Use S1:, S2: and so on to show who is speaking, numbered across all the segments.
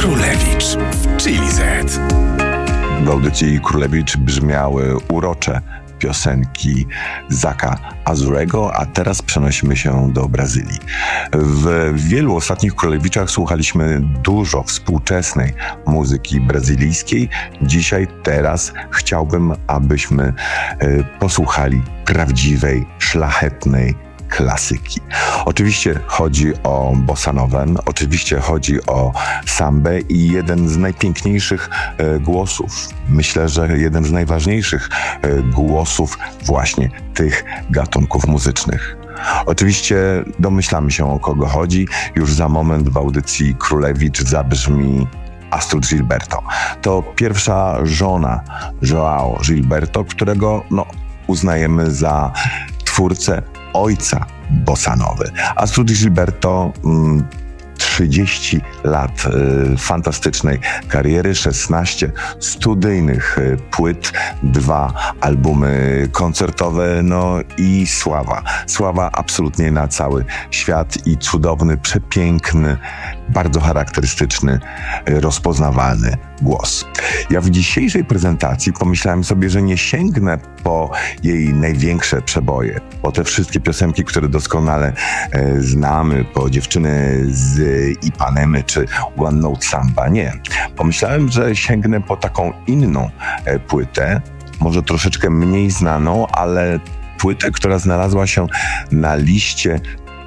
S1: Królewicz w Chili Z.
S2: W audycji Królewicz brzmiały urocze piosenki Zaka Azurego, a teraz przenosimy się do Brazylii. W wielu ostatnich Królewiczach słuchaliśmy dużo współczesnej muzyki brazylijskiej. Teraz chciałbym, abyśmy posłuchali prawdziwej, szlachetnej klasyki. Oczywiście chodzi o bossa nowę, oczywiście chodzi o sambę i jeden z najpiękniejszych głosów, myślę, że jeden z najważniejszych głosów właśnie tych gatunków muzycznych. Oczywiście domyślamy się, o kogo chodzi. Już za moment w audycji Królewicz zabrzmi Astrud Gilberto. To pierwsza żona João Gilberto, którego uznajemy za twórcę, ojca bossa nowy. Astrud Gilberto 30 lat fantastycznej kariery, 16 studyjnych płyt, 2 albumy koncertowe, i sława. Sława absolutnie na cały świat i cudowny, przepiękny, bardzo charakterystyczny, rozpoznawalny głos. Ja w dzisiejszej prezentacji pomyślałem sobie, że nie sięgnę po jej największe przeboje, po te wszystkie piosenki, które doskonale znamy, po Dziewczyny z Ipanemy czy One Note Samba. Nie. Pomyślałem, że sięgnę po taką inną płytę, może troszeczkę mniej znaną, ale płytę, która znalazła się na liście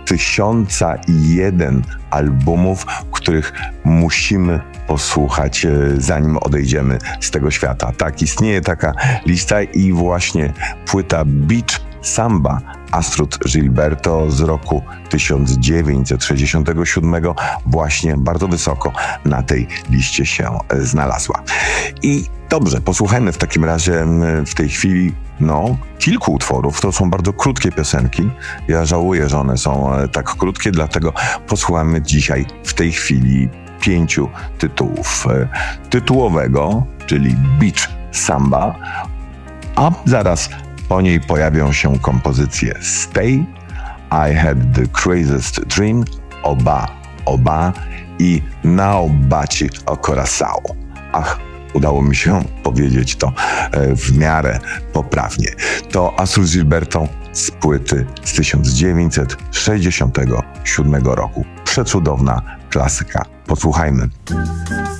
S2: 1001 albumów, których musimy posłuchać, zanim odejdziemy z tego świata. Tak, istnieje taka lista i właśnie płyta Beach Samba Astrud Gilberto z roku 1967 właśnie bardzo wysoko na tej liście się znalazła. I dobrze, posłuchajmy w takim razie w tej chwili kilku utworów. To są bardzo krótkie piosenki. Ja żałuję, że one są tak krótkie, dlatego posłuchamy dzisiaj w tej chwili 5 tytułów. Tytułowego, czyli Beach Samba, a zaraz po niej pojawią się kompozycje Stay, I Had the Craziest Dream, Oba Oba i Now Baci o Coração. Udało mi się powiedzieć to w miarę poprawnie. To Astrud Gilberto z płyty z 1967 roku. Przecudowna klasyka. Posłuchajmy.